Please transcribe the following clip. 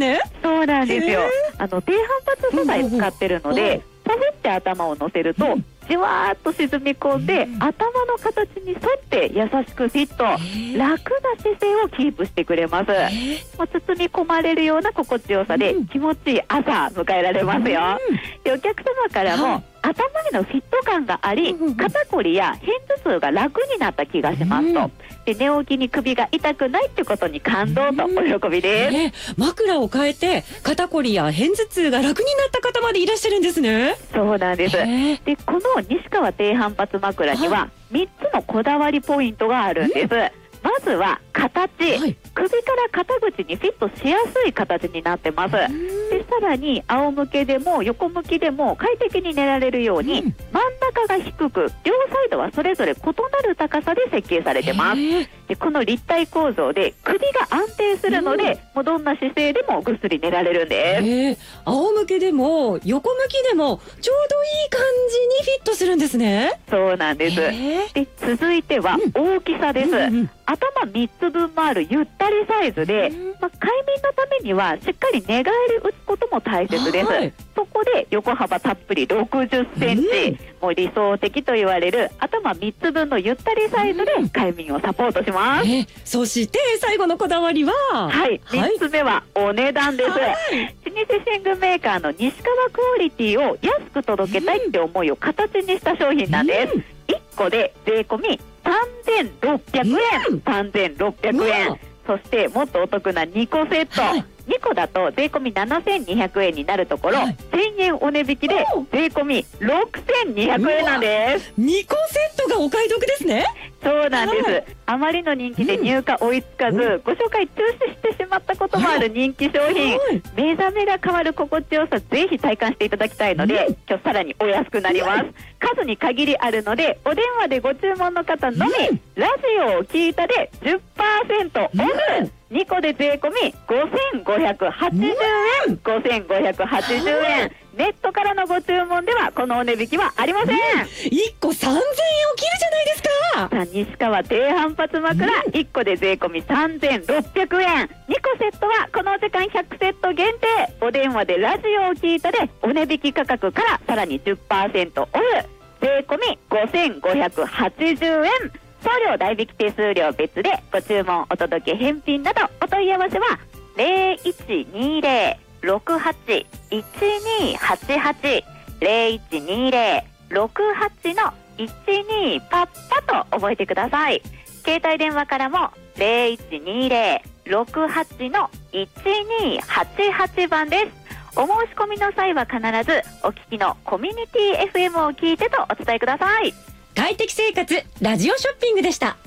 ね。 そうなんですよ。低反発素材使ってるので、ポフって頭を乗せると、じわーっと沈み込んで、頭の形に沿って優しくフィット、楽な姿勢をキープしてくれます。もう包み込まれるような心地よさで、気持ちいい朝迎えられますよ。で、お客様からも、頭へのフィット感があり、肩こりや片頭痛が楽になった気がしますと。で、寝起きに首が痛くないってことに感動とお喜びです。 枕を変えて肩こりや片頭痛が楽になった方までいらっしゃるんですね。 そうなんです。で、この西川低反発枕には3つのこだわりポイントがあるんです。まずは形、首から肩口にフィットしやすい形になってます。で、さらに仰向けでも横向きでも快適に寝られるように、真ん中が低く両サイドはそれぞれ異なる高さで設計されてます。で、この立体構造で首が安定するので、もうどんな姿勢でもぐっすり寝られるんです。 仰向けでも横向きでもちょうどいい感じにフィットするんですね。 そうなんです。で、続いては大きさです。頭3つ分もあるゆったりサイズで、快眠のためにはしっかり寝返り打つことも大切です。そこで横幅たっぷり60センチ、もう理想的と言われる頭3つ分のゆったりサイズで快眠をサポートします。 そして最後のこだわりは、 3つ目はお値段です。老舗寝具メーカーの西川クオリティを安く届けたいって思いを形にした商品なんです。1個で税込み3600円、3600円。そしてもっとお得な2個セット、2個だと税込み7200円になるところ、1000円お値引きで税込み6200円なんです。 2個セットがお買い得ですね。 そうなんです。あまりの人気で入荷追いつかず、ご紹介中止してしまったこともある人気商品、目覚めが変わる心地よさ、ぜひ体感していただきたいので、今日さらにお安くなります。数に限りあるので、お電話でご注文の方のみ、ラジオを聞いたで 10% オフ、2個で税込み5580円、5580円。ネットからのご注文ではこのお値引きはありません。 1個3000円を切るじゃないですか。 さあ、西川低反発枕、1個で税込み3600円、2個セットはこの時間100セット限定。お電話でラジオを聞いたでお値引き価格からさらに 10% オフ、税込み5580円。送料代引き手数料別でご注文お届け返品などお問い合わせは0120-68-1288 0120-68-12パッパと覚えてください。携帯電話からも0120-68-1288番です。お申し込みの際は必ずお聞きのコミュニティ FM を聞いてとお伝えください。 快適生活ラジオショッピングでした。